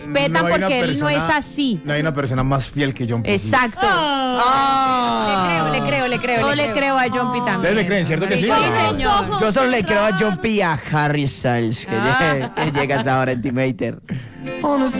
respetan porque él no es así. No hay una persona más fiel que John P. Exacto. Le creo. Yo le creo a John P. también. ¿Ustedes le creen, cierto que sí? Sí, señor. Yo solo le creo a John P. y a Harry Styles, que llega hasta ahora en Team Hater.